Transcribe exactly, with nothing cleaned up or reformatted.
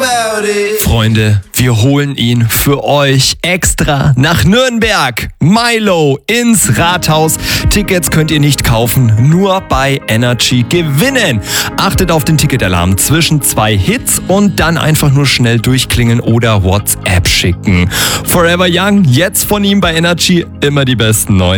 about it. Freunde, wir holen ihn für euch extra nach Nürnberg. Milo ins Rathaus. Tickets könnt ihr nicht kaufen, nur bei Energy gewinnen. Achtet auf den Ticketalarm zwischen zwei Hits und dann einfach nur schnell durchklingeln oder WhatsApp schicken. Forever Young, jetzt von ihm bei Energy, immer die besten neuen.